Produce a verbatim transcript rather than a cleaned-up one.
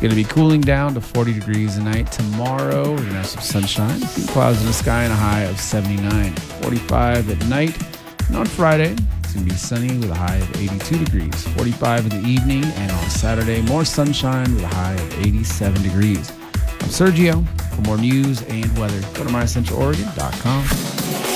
going to be cooling down to forty degrees tonight. Tomorrow, we're going to have some sunshine, a few clouds in the sky, and a high of seventy-nine. forty-five at night. And on Friday, it's going to be sunny with a high of eighty-two degrees. forty-five in the evening. And on Saturday, more sunshine with a high of eighty-seven degrees. I'm Sergio. For more news and weather, go to my central oregon dot com.